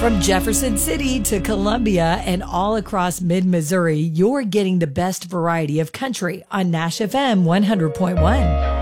From Jefferson City to Columbia and all across mid-Missouri, you're getting the best variety of country on Nash FM 100.1.